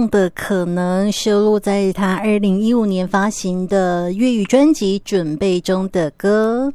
梦的可能》收录在他2015年发行的粤语专辑《准备中的歌》。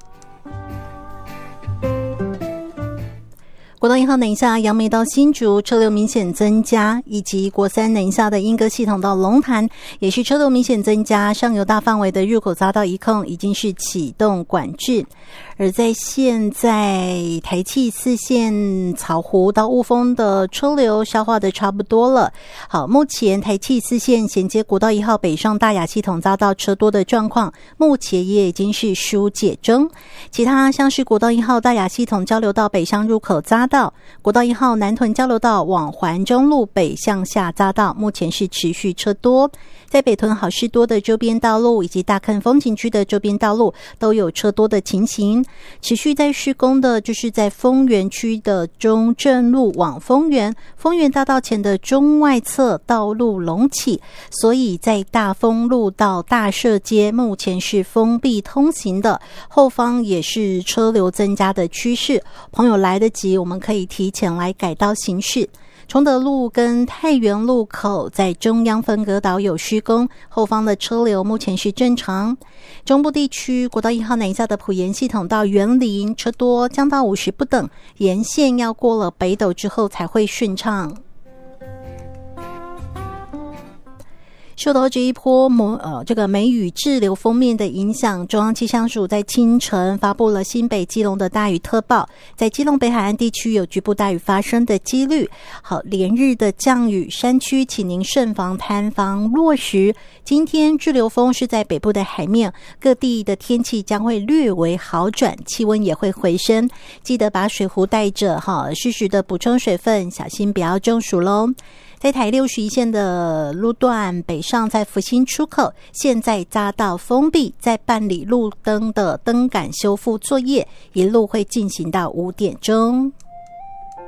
国道1号南下杨梅到新竹车流明显增加，以及国3南下的莺歌系统到龙潭也是车流明显增加，上游大范围的入口匝道一控已经是启动管制。而在现在台气4线草湖到雾峰的车流消化的差不多了。好，目前台气4线衔接国道1号北上大雅系统匝道车多的状况目前也已经是疏解中。其他像是国道1号大雅系统交流道北上入口匝道，国道1号南屯交流道往环中路北向下匝道目前是持续车多。在北屯好事多的周边道路以及大坑风景区的周边道路都有车多的情形。持续在施工的就是在丰原区的中正路往丰原大道前的中外侧道路隆起，所以在大丰路到大社街目前是封闭通行的，后方也是车流增加的趋势。朋友来得及，我们可以提前来改道行驶。崇德路跟太原路口在中央分隔岛有施工，后方的车流目前是正常。中部地区国道1号南下的埔盐系统到园林车多，将到50不等，沿线要过了北斗之后才会顺畅。受到这一波梅雨滞留锋面的影响，中央气象署在清晨发布了新北基隆的大雨特报，在基隆北海岸地区有局部大雨发生的几率。好，连日的降雨，山区请您慎防坍方落石。今天滞留锋是在北部的海面，各地的天气将会略微好转，气温也会回升，记得把水壶带着，适时的补充水分，小心不要中暑咯。在台61线的路段北上，在福兴出口现在匝道封闭，在办理路灯的灯杆修复作业，一路会进行到5点钟。